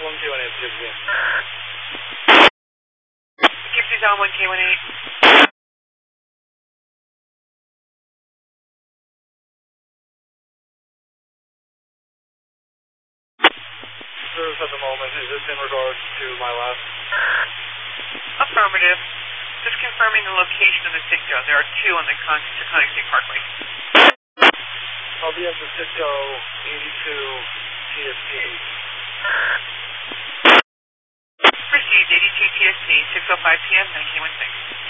Gypsy's on 1K18. Service at the moment, is this in regards to my last? Affirmative. Just confirming the location of the Citgo. There are two on the Taconic State Parkway. I'll be at the Citgo 82 TSP. Proceed, 82 TSP, 6:05 p.m., 1916.